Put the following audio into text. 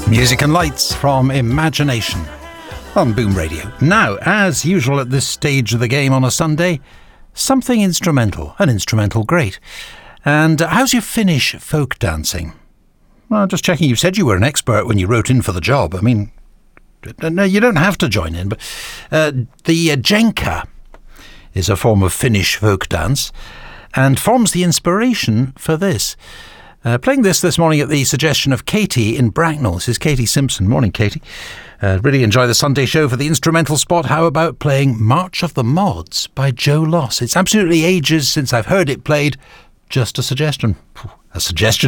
Music and Lights from Imagination on Boom Radio. Now, as usual at this stage of the game on a Sunday, something instrumental, an instrumental great. And how's your Finnish folk dancing? Well, just checking, you said you were an expert when you wrote in for the job. I mean, no, you don't have to join in, but the jenka is a form of Finnish folk dance and forms the inspiration for this. Playing this morning at the suggestion of Katie in Bracknell. This is Katie Simpson. Morning, Katie. Really enjoy the Sunday show. For the instrumental spot, how about playing March of the Mods by Joe Loss? It's absolutely ages since I've heard it played. Just a suggestion. A suggestion